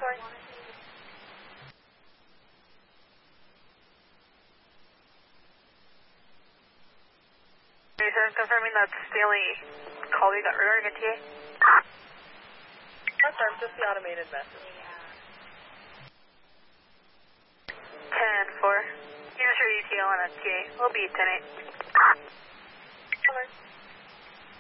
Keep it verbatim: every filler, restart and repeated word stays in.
sorry. Jason, confirming that's the only call we got regarding a T A. Confirm, just the automated message. ten four. Unit E T L on a T A. We'll be ten eight. Over.